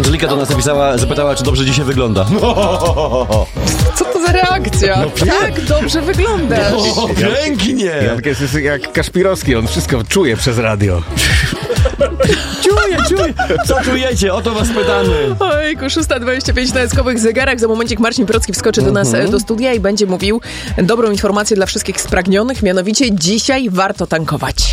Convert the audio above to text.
Angelika do nas napisała, zapytała, czy dobrze dzisiaj wygląda. Co to za reakcja? Tak dobrze wyglądasz. Pięknie! Janek jest jak Kaszpirowski, on wszystko czuje przez radio. Czuję. Co czujecie? O to was pytamy. Ojku, 6:25 na Eskowych zegarach. Za momencik Marcin Procki wskoczy do nas do studia i będzie mówił dobrą informację dla wszystkich spragnionych, mianowicie dzisiaj warto tankować.